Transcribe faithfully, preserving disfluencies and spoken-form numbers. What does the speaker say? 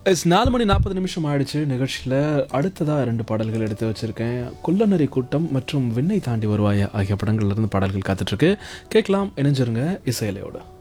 S நாலு மணி நாற்பது நிமிஷம் ஆயிடுச்சு. நிகழ்ச்சியில் அடுத்ததாக ரெண்டு பாடல்கள் எடுத்து வச்சுருக்கேன். குள்ளநரி கூட்டம் மற்றும் விண்ணை தாண்டி வருவாயா ஆகிய படங்கள்லேருந்து பாடல்கள் காத்துட்ருக்கு. கேட்கலாம், இணைஞ்சிருங்க இசையிலையோட.